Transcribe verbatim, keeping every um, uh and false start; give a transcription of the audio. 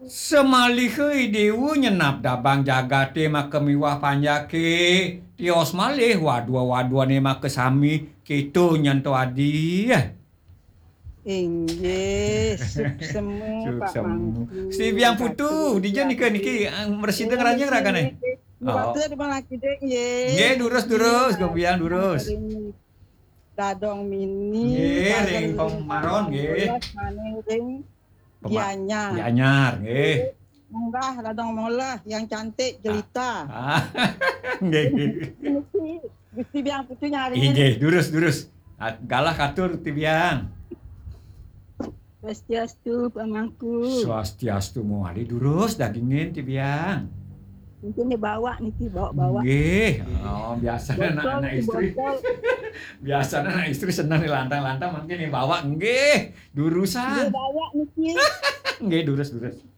Semalih heui dewu nyenap dabang jaga teh mah kemiwah panjake. Tios malih wadua-waduane mah kesami kitu nyanto adi. Inggih, suksemu Pak Suksemu. Si Mangku, biang putu, batur dijen niki niki biangku. meresih Oh, dengerannya niki rakane. niki. Oh. Batur di mana kita nggih. Nggih durus-durus, Niki gebiang durus. ring dadong mini, Nggih, kagel ring ring pemaron nggih. belas maning ring Pema gianyar. Gianyar nggih. Munggah dadong molah yang cantik jelita. Ah. Nggih. Niki Gusti biang putu nyari. Nggih, durus-durus. Galah katur ti biang. Swastiastu Pak Mangku. Swastiastu moali durus dagingin ti biang. Mungkin dibawa niki bawa-bawa. Nggih. Oh, biasana Botol, anak istri. botol. Biasana anak istri senang dilantang-lantang mungkin dibawa nggih. Durusan. Dibawa niki. Nggih, durus-durus.